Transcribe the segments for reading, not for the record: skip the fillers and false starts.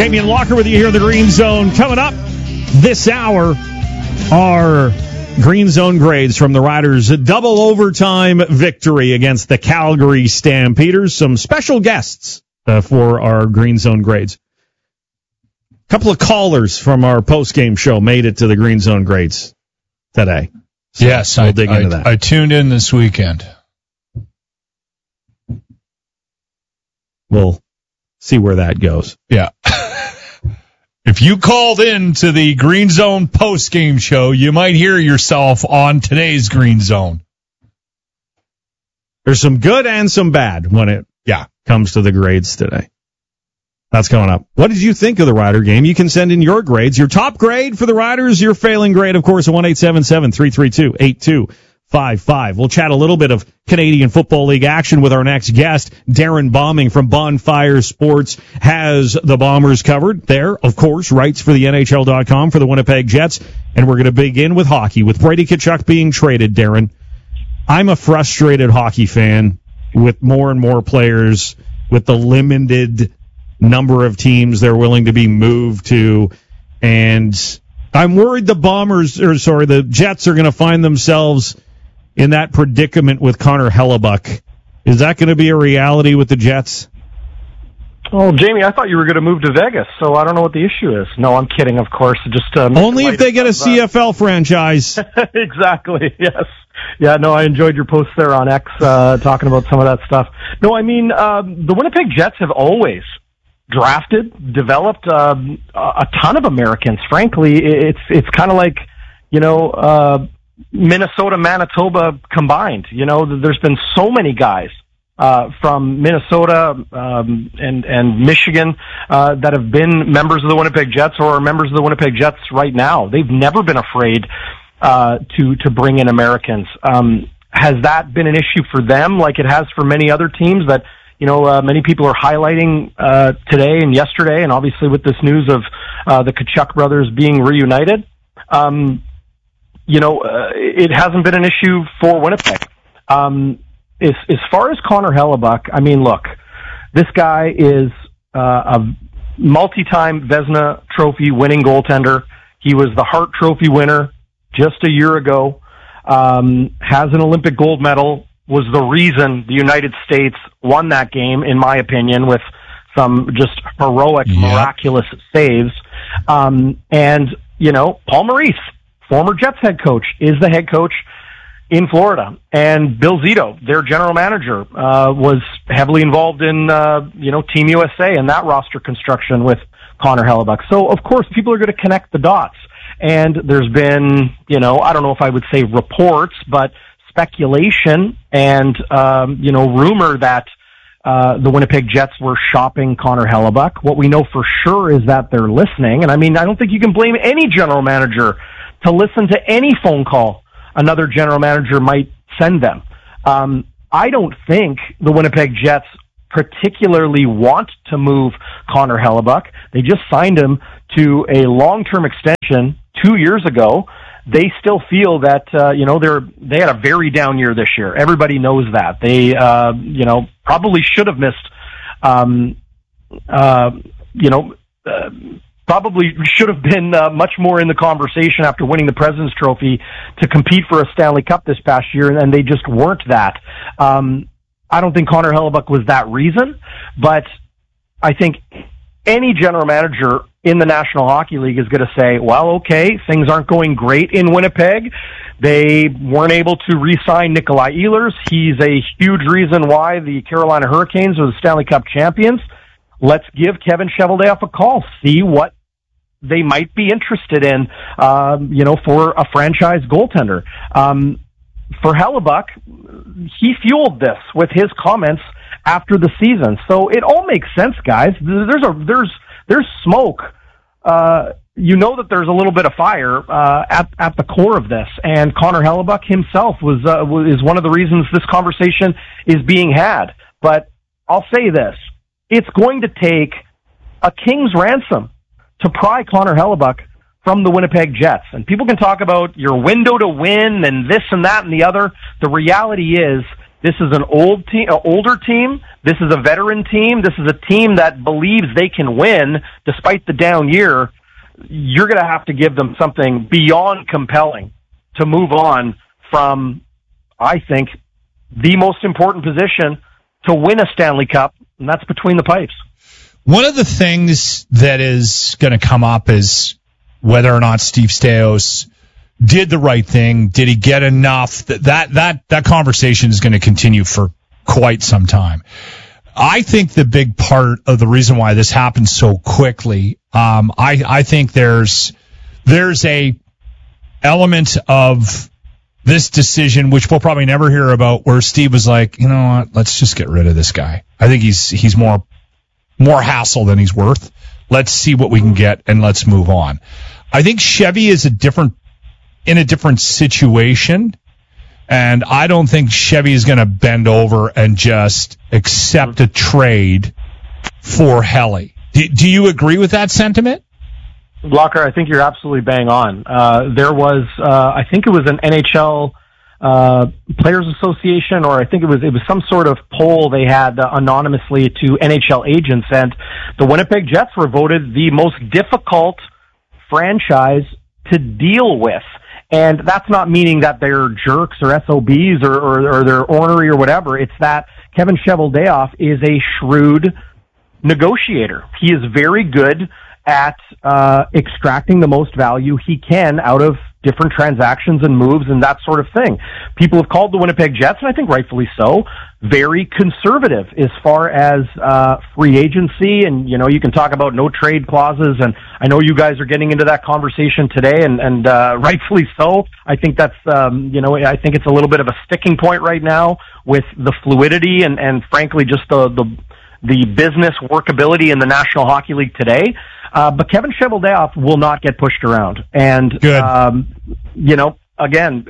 Jamie and Walker with you here in the Green Zone. Coming up this hour are Green Zone grades from the Riders' double overtime victory against the Calgary Stampeders. Some special guests for our Green Zone grades. A couple of callers from our post-game show made it to the Green Zone grades today. So yes, we'll dig into that. I tuned in this weekend. We'll see where that goes. Yeah. If you called in to the Green Zone post-game show, you might hear yourself on today's Green Zone. There's some good and some bad when it comes to the grades today. That's coming up. What did you think of the Rider game? You can send in your grades. Your top grade for the Riders, your failing grade, of course, at 1-877-332-8255. We'll chat a little bit of Canadian Football League action with our next guest. Darren Bombing from Bonfire Sports has the Bombers covered. There, of course, writes for the NHL.com for the Winnipeg Jets. And we're going to begin with hockey. With Brady Tkachuk being traded, Darren, I'm a frustrated hockey fan with more and more players, with the limited number of teams they're willing to be moved to. And I'm worried the Jets are going to find themselves in that predicament with Connor Hellebuyck. Is that going to be a reality with the Jets? Oh, Jamie, I thought you were going to move to Vegas, so I don't know what the issue is. No, I'm kidding, of course. Just only if they get a CFL franchise. Exactly, yes. Yeah, no, I enjoyed your post there on X talking about some of that stuff. No, I mean, the Winnipeg Jets have always drafted, developed a ton of Americans. Frankly, it's kind of like, Minnesota, Manitoba combined. There's been so many guys from Minnesota and Michigan that have been members of the Winnipeg Jets or are members of the Winnipeg Jets right now. They've never been afraid to bring in Americans. Has that been an issue for them like it has for many other teams that many people are highlighting today and yesterday, and obviously with this news of the Tkachuk brothers being reunited? It hasn't been an issue for Winnipeg. As far as Connor Hellebuyck, I mean, look, this guy is a multi-time Vezina Trophy winning goaltender. He was the Hart Trophy winner just a year ago, has an Olympic gold medal, was the reason the United States won that game, in my opinion, with some just heroic, miraculous saves. And, Paul Maurice, former Jets head coach, is the head coach in Florida. And Bill Zito, their general manager, was heavily involved in, Team USA and that roster construction with Connor Hellebuyck. So, of course, people are going to connect the dots. And there's been, I don't know if I would say reports, but speculation and, rumor that the Winnipeg Jets were shopping Connor Hellebuyck. What we know for sure is that they're listening. And, I don't think you can blame any general manager to listen to any phone call another general manager might send them. I don't think the Winnipeg Jets particularly want to move Connor Hellebuyck. They just signed him to a long-term extension 2 years ago. They still feel that, they had a very down year this year. Everybody knows that. They, probably should have missed, probably should have been much more in the conversation after winning the President's Trophy to compete for a Stanley Cup this past year, and they just weren't that. I don't think Connor Hellebuyck was that reason, but I think any general manager in the National Hockey League is going to say, well, okay, things aren't going great in Winnipeg. They weren't able to re-sign Nikolai Ehlers. He's a huge reason why the Carolina Hurricanes are the Stanley Cup champions. Let's give Kevin Cheveldayoff a call, see what they might be interested in, for a franchise goaltender. For Hellebuyck, he fueled this with his comments after the season. So it all makes sense, guys. There's smoke. That there's a little bit of fire at the core of this, and Connor Hellebuyck himself is one of the reasons this conversation is being had. But I'll say this. It's going to take a king's ransom to pry Connor Hellebuyck from the Winnipeg Jets. And people can talk about your window to win and this and that and the other. The reality is This is an older team. This is a veteran team. This is a team that believes they can win despite the down year. You're going to have to give them something beyond compelling to move on from, I think, the most important position to win a Stanley Cup, and that's between the pipes. One of the things that is going to come up is whether or not Steve Staios did the right thing. Did he get enough? That conversation is going to continue for quite some time. I think the big part of the reason why this happened so quickly, I think there's a element of this decision, which we'll probably never hear about, where Steve was like, you know what, let's just get rid of this guy. I think he's more hassle than he's worth. Let's see what we can get and let's move on. I think Chevy is in a different situation, and I don't think Chevy is going to bend over and just accept a trade for Helly. Do you agree with that sentiment? Blocker, I think you're absolutely bang on. There was, I think it was an NHL Players Association, or I think it was some sort of poll they had anonymously to NHL agents, and the Winnipeg Jets were voted the most difficult franchise to deal with. And that's not meaning that they're jerks or SOBs or they're ornery or whatever. It's that Kevin Cheveldayoff is a shrewd negotiator. He is very good at extracting the most value he can out of different transactions and moves and that sort of thing. People have called the Winnipeg Jets, and I think rightfully so, very conservative as far as free agency, and you can talk about no trade clauses, and I know you guys are getting into that conversation today, and rightfully so. I think that's I think it's a little bit of a sticking point right now with the fluidity and frankly just the business workability in the National Hockey League today. But Kevin Cheveldayoff will not get pushed around. And, again,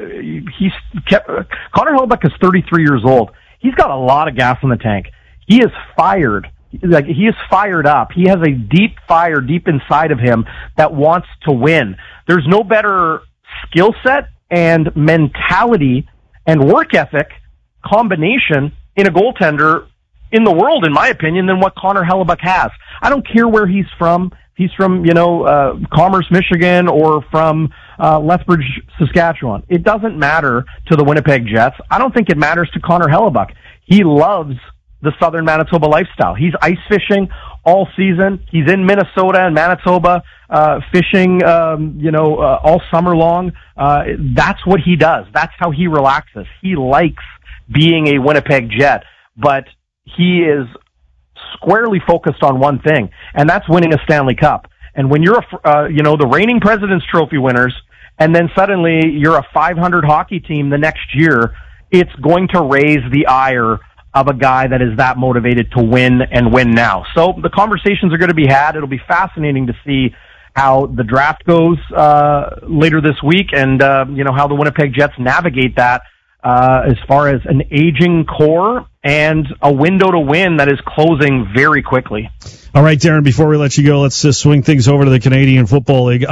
Connor Hellebuyck is 33 years old. He's got a lot of gas in the tank. He is fired. He is fired up. He has a deep fire deep inside of him that wants to win. There's no better skill set and mentality and work ethic combination in a goaltender in the world, in my opinion, than what Connor Hellebuyck has. I don't care where he's from. He's from, Commerce, Michigan, or from Lethbridge, Saskatchewan. It doesn't matter to the Winnipeg Jets. I don't think it matters to Connor Hellebuyck. He loves the Southern Manitoba lifestyle. He's ice fishing all season. He's in Minnesota and Manitoba fishing, all summer long. That's what he does. That's how he relaxes. He likes being a Winnipeg Jet, but he is squarely focused on one thing, and that's winning a Stanley Cup. And when you're the reigning President's Trophy winners, and then suddenly you're a 500 hockey team the next year, it's going to raise the ire of a guy that is that motivated to win and win now. So the conversations are going to be had. It'll be fascinating to see how the draft goes later this week, and how the Winnipeg Jets navigate that as far as an aging core and a window to win that is closing very quickly. All right, Darren, before we let you go, let's swing things over to the Canadian Football League.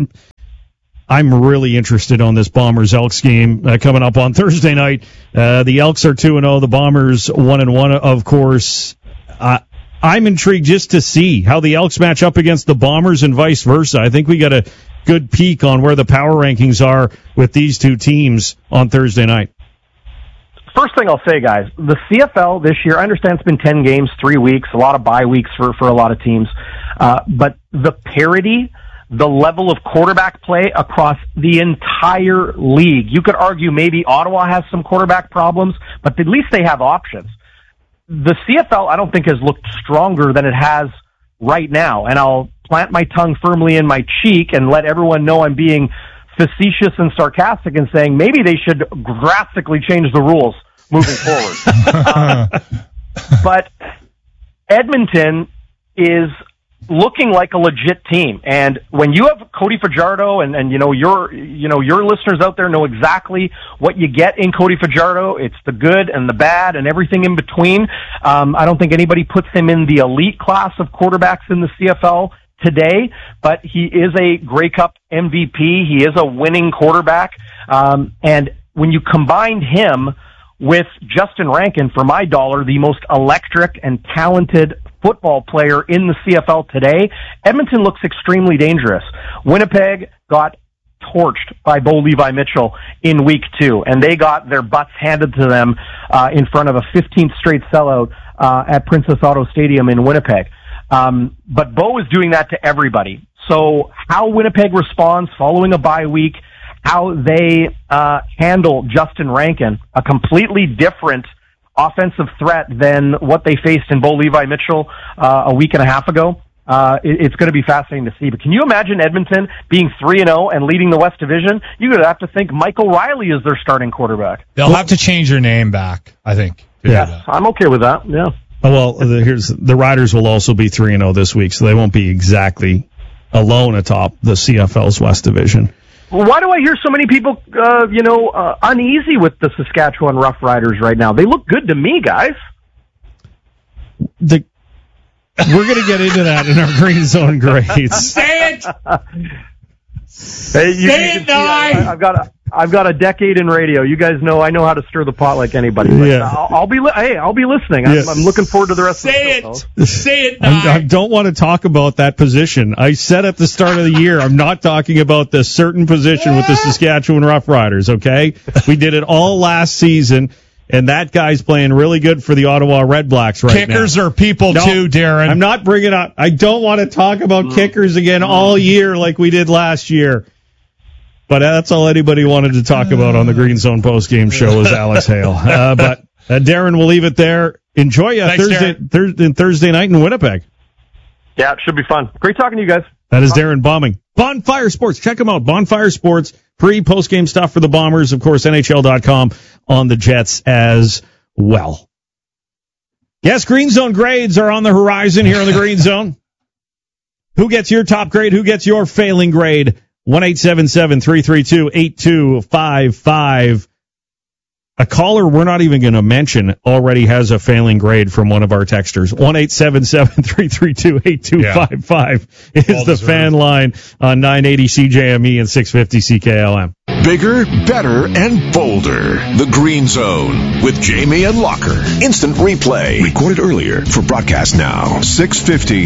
I'm really interested on this Bombers-Elks game coming up on Thursday night. The Elks are 2-0, the Bombers 1-1, of course. I'm intrigued just to see how the Elks match up against the Bombers and vice versa. I think we got a good peek on where the power rankings are with these two teams on Thursday night. First thing I'll say, guys, the CFL this year, I understand it's been 10 games, 3 weeks, a lot of bye weeks for a lot of teams, but the parity, the level of quarterback play across the entire league. You could argue maybe Ottawa has some quarterback problems, but at least they have options. The CFL, I don't think, has looked stronger than it has right now, and I'll plant my tongue firmly in my cheek and let everyone know I'm being facetious and sarcastic and saying maybe they should drastically change the rules moving forward. But Edmonton is looking like a legit team, and when you have Cody Fajardo, and your listeners out there know exactly what you get in Cody Fajardo. It's the good and the bad and everything in between. I don't think anybody puts him in the elite class of quarterbacks in the CFL today, but he is a Grey Cup MVP. He is a winning quarterback, and when you combine him with Justin Rankin, for my dollar, the most electric and talented football player in the CFL today, Edmonton looks extremely dangerous. Winnipeg got torched by Bo Levi Mitchell in week 2, and they got their butts handed to them in front of a 15th straight sellout at Princess Auto Stadium in Winnipeg. But Bo is doing that to everybody. So how Winnipeg responds following a bye week, how they handle Justin Rankin, a completely different offensive threat than what they faced in Bo Levi Mitchell a week and a half ago. It's going to be fascinating to see. But can you imagine Edmonton being 3-0 and leading the West Division? You're going to have to think Michael Riley is their starting quarterback. They'll have to change their name back, I think. Yeah, I'm okay with that. Yeah. Well, the Riders will also be 3-0 this week, so they won't be exactly alone atop the CFL's West Division. Why do I hear so many people, uneasy with the Saskatchewan Roughriders right now? They look good to me, guys. We're going to get into that in our Green Zone grades. Say it! Hey, Say it, I've got a decade in radio. You guys know I know how to stir the pot like anybody. Yeah. I'll be listening. I'm looking forward to the rest of the show. Say it. I don't want to talk about that position. I said at the start of the year, I'm not talking about this certain position with the Saskatchewan Roughriders, okay? We did it all last season, and that guy's playing really good for the Ottawa Redblacks right now. Kickers are people too, Darren. I'm not bringing up. I don't want to talk about kickers again all year like we did last year. But that's all anybody wanted to talk about on the Green Zone postgame show was Alex Hale. But Darren, we'll leave it there. Enjoy Thursday night in Winnipeg. Yeah, it should be fun. Great talking to you guys. That is Darren Bombing. Bonfire Sports. Check them out. Bonfire Sports. Postgame stuff for the Bombers. Of course, NHL.com on the Jets as well. Yes, Green Zone grades are on the horizon here on the Green Zone. Who gets your top grade? Who gets your failing grade? 1-877-332-8255. A caller we're not even going to mention already has a failing grade from one of our texters. 1-877-332-8255 is the fan line on 980 CJME and 650 CKLM. Bigger, better, and bolder. The Green Zone with Jamie and Locker. Instant replay. Recorded earlier for broadcast now. 650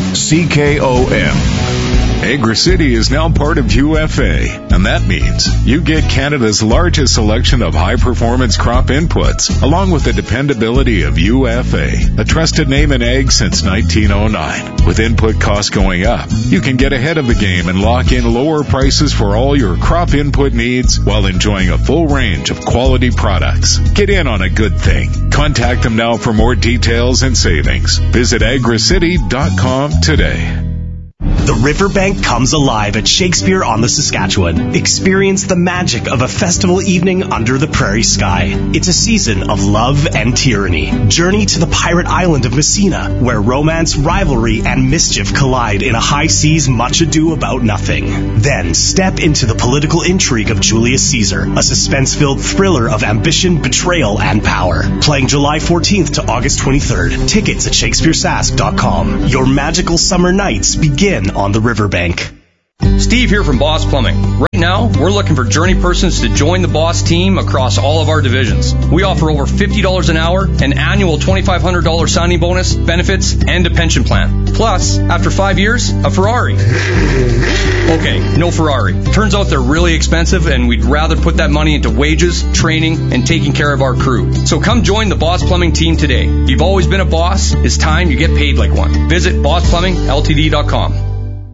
CKOM. Agri-City is now part of UFA, and that means you get Canada's largest selection of high-performance crop inputs, along with the dependability of UFA, a trusted name in ag since 1909. With input costs going up, you can get ahead of the game and lock in lower prices for all your crop input needs while enjoying a full range of quality products. Get in on a good thing. Contact them now for more details and savings. Visit agricity.com today. The Riverbank comes alive at Shakespeare on the Saskatchewan. Experience the magic of a festival evening under the prairie sky. It's a season of love and tyranny. Journey to the pirate island of Messina, where romance, rivalry, and mischief collide in a high seas much ado about nothing. Then step into the political intrigue of Julius Caesar, a suspense-filled thriller of ambition, betrayal, and power. Playing July 14th to August 23rd. Tickets at ShakespeareSask.com. Your magical summer nights begin on the Riverbank. Steve here from Boss Plumbing. Right now, we're looking for journey persons to join the Boss team across all of our divisions. We offer over $50 an hour, an annual $2,500 signing bonus, benefits, and a pension plan. Plus, after 5 years, a Ferrari. Okay, no Ferrari. Turns out they're really expensive, and we'd rather put that money into wages, training, and taking care of our crew. So come join the Boss Plumbing team today. If you've always been a boss, it's time you get paid like one. Visit BossPlumbingLTD.com.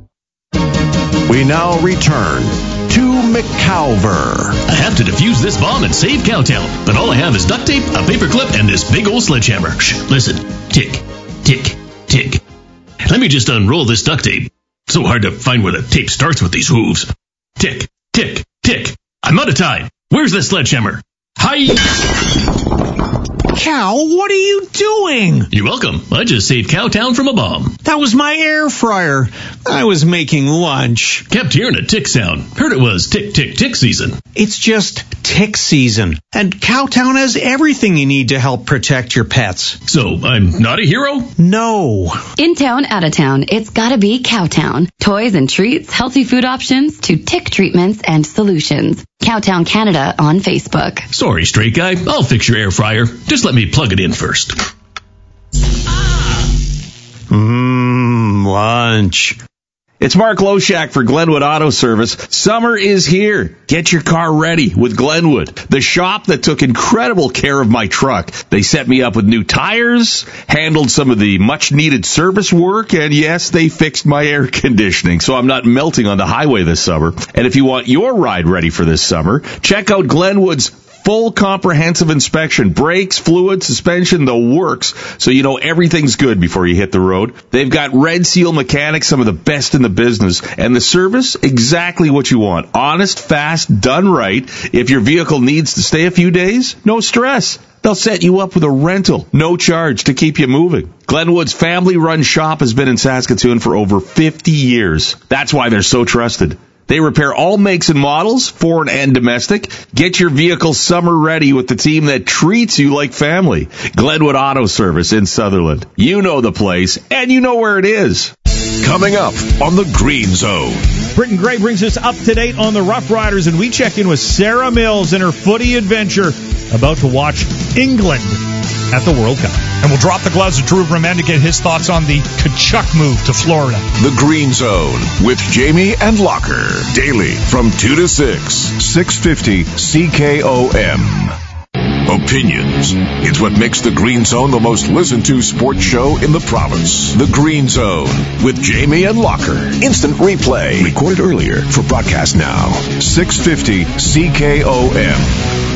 We now return to McCalver. I have to defuse this bomb and save Cowtown, but all I have is duct tape, a paper clip, and this big old sledgehammer. Shh, listen. Tick, tick, tick. Let me just unroll this duct tape. So hard to find where the tape starts with these hooves. Tick, tick, tick. I'm out of time. Where's the sledgehammer? Hi! Cal, what are you doing? You're welcome. I just saved Cowtown from a bomb. That was my air fryer. I was making lunch. Kept hearing a tick sound. Heard it was tick, tick, tick season. It's just tick season, and Cowtown has everything you need to help protect your pets. So I'm not a hero? No. In town, out of town, it's gotta be Cowtown. Toys and treats, healthy food options, to tick treatments and solutions. Cowtown Canada on Facebook. Sorry, straight guy. I'll fix your air fryer. Just let me plug it in first. Lunch. It's Mark Loshak for Glenwood Auto Service. Summer is here. Get your car ready with Glenwood, the shop that took incredible care of my truck. They set me up with new tires, handled some of the much-needed service work, and yes, they fixed my air conditioning, so I'm not melting on the highway this summer. And if you want your ride ready for this summer, check out Glenwood's full comprehensive inspection, brakes, fluid, suspension, the works, so you know everything's good before you hit the road. They've got Red Seal mechanics, some of the best in the business, and the service, exactly what you want. Honest, fast, done right. If your vehicle needs to stay a few days, no stress. They'll set you up with a rental, no charge to keep you moving. Glenwood's family-run shop has been in Saskatoon for over 50 years. That's why they're so trusted. They repair all makes and models, foreign and domestic. Get your vehicle summer ready with the team that treats you like family. Glenwood Auto Service in Sutherland. You know the place, and you know where it is. Coming up on the Green Zone. Britton Gray brings us up to date on the Rough Riders, and we check in with Sarah Mills and her footy adventure, about to watch England at the World Cup. And we'll drop the gloves of Drew Bremen to get his thoughts on the Kachuk move to Florida. The Green Zone with Jamie and Locker. Daily from 2 to 6. 650 CKOM. Opinions. It's what makes the Green Zone the most listened to sports show in the province. The Green Zone with Jamie and Locker. Instant replay. Recorded earlier for broadcast now. 650 CKOM.